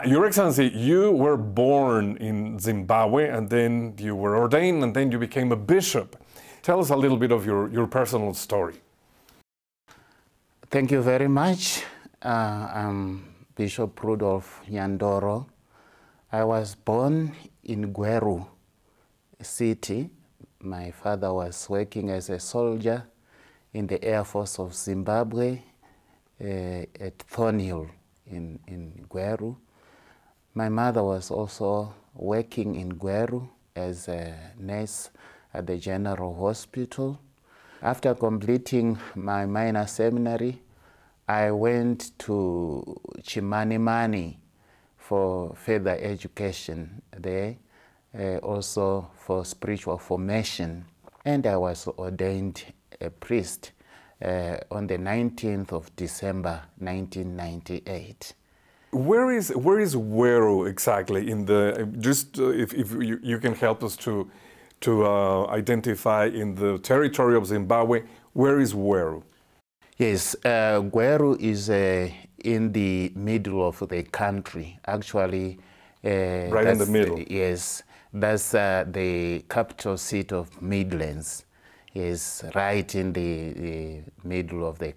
Your Excellency, you were born in Zimbabwe and then you were ordained and then you became a bishop. Tell us a little bit of your personal story. Thank you very much. I'm Bishop Rudolph Nyandoro. I was born in Gweru City. My father was working as a soldier in the Air Force of Zimbabwe at Thornhill in Gweru. My mother was also working in Gweru as a nurse at the General Hospital. After completing my minor seminary, I went to Chimanimani for further education there, also for spiritual formation. And I was ordained a priest on the 19th of December, 1998. Where is Gweru exactly in the, just if you can help us to identify in the territory of Zimbabwe, where is Gweru? Yes, Gweru is in the middle of the country, actually. Right in the middle? Yes, that's the capital seat of Midlands. Yes, right in the middle of the